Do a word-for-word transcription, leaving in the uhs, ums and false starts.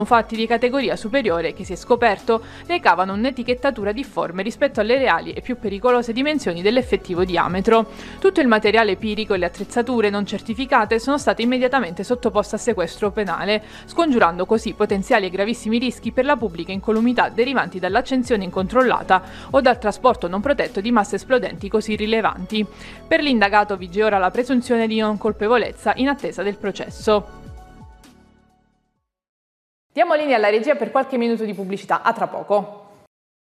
fatti di categoria superiore che, si è scoperto, recavano un'etichettatura difforme rispetto alle reali e più pericolose dimensioni dell'effettivo diametro. Tutto il materiale pirico e le attrezzature non certificate sono state immediatamente sottoposte a sequestro penale, scongiurando così potenziali e gravissimi rischi per la pubblica incolumità derivanti dall'accensione incontrollata o dal trasporto non protetto di masse esplodenti così rilevanti. Per l'indagato vige ora la presunzione di non colpevolezza in attesa del processo. Diamo linea alla regia per qualche minuto di pubblicità, a tra poco.